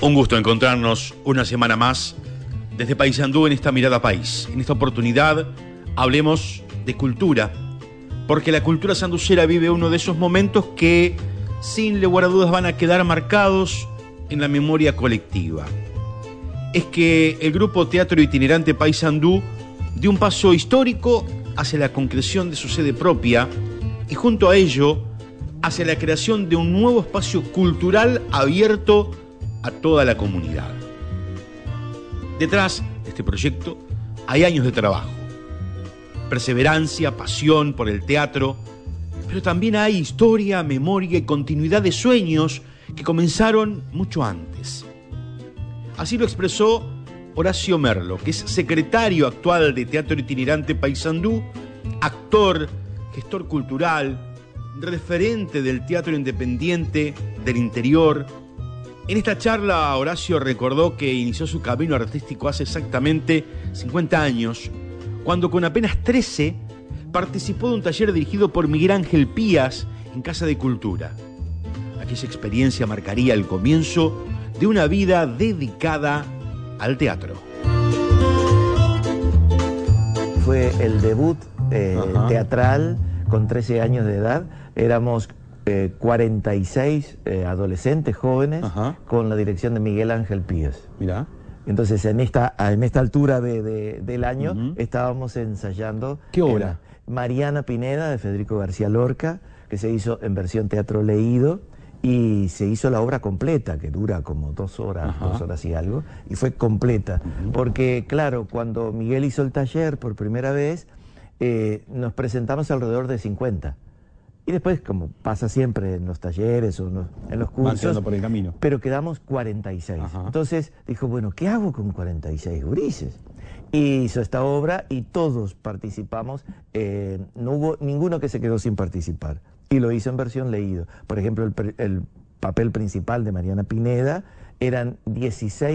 Un gusto encontrarnos una semana más desde Paysandú en esta mirada país. En esta oportunidad hablemos de cultura, porque la cultura sanducera vive uno de esos momentos que, sin lugar a dudas, van a quedar marcados en la memoria colectiva. Es que el grupo Teatro Itinerante Paysandú dio un paso histórico hacia la concreción de su sede propia y junto a ello hacia la creación de un nuevo espacio cultural abierto a toda la comunidad. Detrás de este proyecto hay años de trabajo, perseverancia, pasión por el teatro, pero también hay historia, memoria y continuidad de sueños que comenzaron mucho antes. Así lo expresó Horacio Merlo, que es secretario actual de Teatro Itinerante Paysandú, actor, gestor cultural, referente del teatro independiente del interior. En esta charla, Horacio recordó que inició su camino artístico hace exactamente 50 años, cuando con apenas 13 participó de un taller dirigido por Miguel Ángel Pías en Casa de Cultura. Aquella experiencia marcaría el comienzo de una vida dedicada al teatro. Fue el debut teatral con 13 años de edad. Éramos 46 adolescentes jóvenes con la dirección de Miguel Ángel Pías. Mirá. Entonces en esta altura del año estábamos ensayando. ¿Qué obra? Mariana Pineda de Federico García Lorca, que se hizo en versión teatro leído, y se hizo la obra completa, que dura como 2 horas, 2 horas y algo, y fue completa. Porque claro, cuando Miguel hizo el taller por primera vez, nos presentamos alrededor de 50. Y después, como pasa siempre en los talleres o en los cursos, por el camino, pero quedamos 46. Entonces dijo, bueno, ¿qué hago con 46 gurises? Y hizo esta obra y todos participamos. No hubo ninguno que se quedó sin participar. Y lo hizo en versión leído. Por ejemplo, el papel principal de Mariana Pineda eran 16